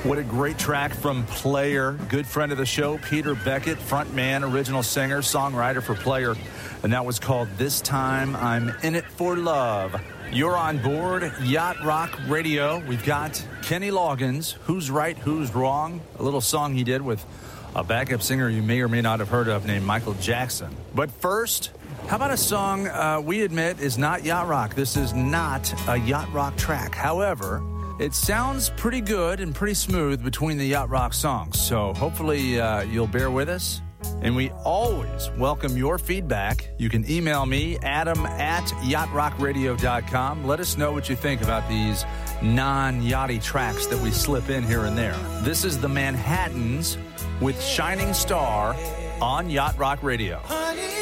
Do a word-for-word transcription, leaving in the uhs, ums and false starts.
What a great track from Player. Good friend of the show, Peter Beckett, frontman, original singer, songwriter for Player. And that was called This Time I'm In It For Love. You're on board Yacht Rock Radio. We've got Kenny Loggins, Who's Right, Who's Wrong, a little song he did with a backup singer you may or may not have heard of named Michael Jackson. But first, how about a song uh, we admit is not yacht rock? This is not a yacht rock track. However, it sounds pretty good and pretty smooth between the yacht rock songs. So hopefully uh, you'll bear with us. And we always welcome your feedback. You can email me, Adam at yacht rock radio dot com. Let us know what you think about these non-yachty tracks that we slip in here and there. This is the Manhattans with Shining Star on Yacht Rock Radio.